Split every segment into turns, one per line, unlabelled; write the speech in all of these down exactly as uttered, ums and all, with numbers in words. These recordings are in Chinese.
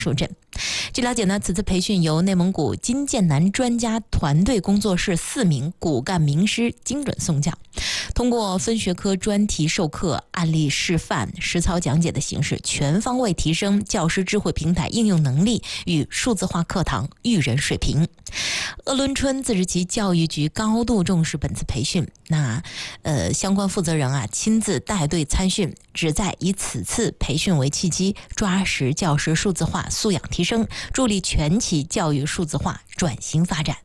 树镇。据了解呢，此次培训由内蒙古金剑南专家团队工作室四名骨干名师精准送教，通过分学科专题授课、案例示范、实操讲解的形式，全方位提升教师智慧平台应用能力与数字化课堂育人水平。鄂伦春自治区教育局高度重视本次培训，那呃相关负责人啊亲自带队参训，旨在以此次培训为契机，抓实教师数字化素养提升，助力全企教育数字化转型发展。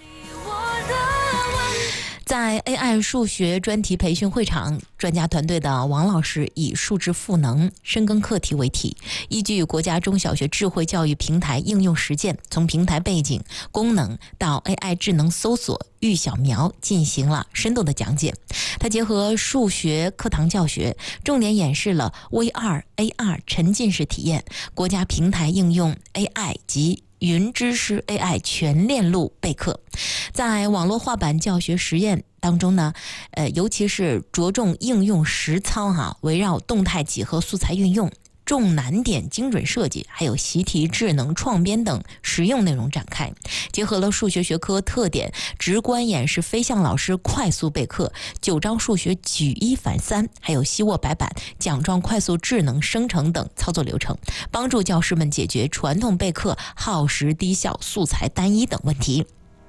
在 A I 数学专题培训会场，专家团队的王老师以数智赋能深耕课题为题，依据国家中小学智慧教育平台应用实践，从平台背景、功能到 A I 智能搜索、育小苗进行了深度的讲解。它结合数学课堂教学，重点演示了 V R A R 沉浸式体验、国家平台应用 A I 及云知识 A I 全链路备课。在网络画板教学实验当中呢，呃，尤其是着重应用实操哈，围绕动态几何素材运用、重难点精准设计，还有习题智能创编等实用内容展开，结合了数学学科特点，直观演示飞象老师快速备课、九章数学举一反三，还有希沃白板、奖状快速智能生成等操作流程，帮助教师们解决传统备课耗时低效、素材单一等问题。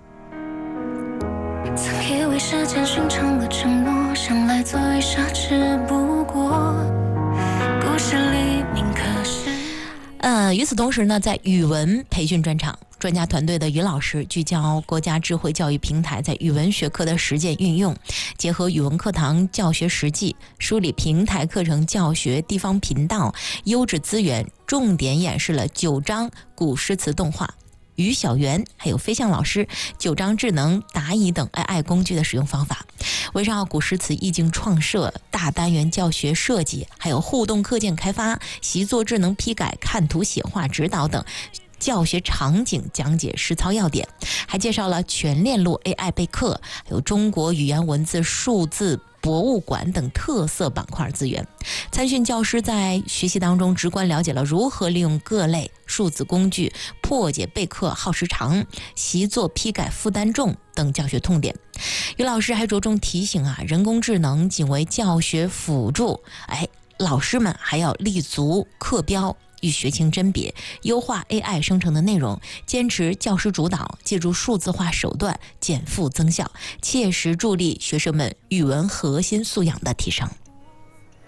曾以为时间寻常了沉默，想来做一傻只不过故事里铭刻是。
呃，与此同时呢，在语文培训专场，专家团队的于老师聚焦国家智慧教育平台在语文学科的实践运用，结合语文课堂教学实际，梳理平台课程教学地方频道优质资源，重点演示了九章古诗词动画、于小媛还有飞象老师九章智能答疑等 A I 工具的使用方法，围绕古诗词意境创设、大单元教学设计，还有互动课件开发、习作智能批改、看图写画指导等教学场景讲解实操要点，还介绍了全链路 A I 备课，还有中国语言文字数字博物馆等特色板块资源。参训教师在学习当中直观了解了如何利用各类数字工具破解备课耗时长、习作批改负担重等教学痛点。于老师还着重提醒啊，人工智能仅为教学辅助，哎，老师们还要立足课标与学情甄别，优化 A I 生成的内容，坚持教师主导，借助数字化手段减负增效，切实助力学生们语文核心素养的提升。